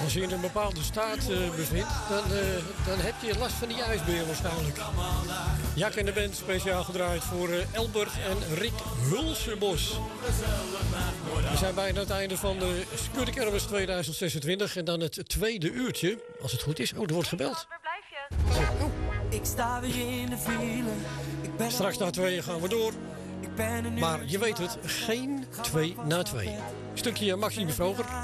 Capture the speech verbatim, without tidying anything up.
als je in een bepaalde staat uh, bevindt, dan, uh, dan heb je last van die ijsbeer waarschijnlijk. Jak en de band speciaal gedraaid voor uh, Elbert en Rick Hulsebos. We zijn bijna aan het einde van de Scudder Kermis tweeduizend zesentwintig. En dan het tweede uurtje, als het goed is. Oh, er wordt gebeld. Waar blijf je? Oh, oh. Ik sta weer in de file. Ik ben Straks na tweeën gaan we door. Ik ben er nu. Maar je weet het, geen twee na twee. Stukje Maxime Vroger.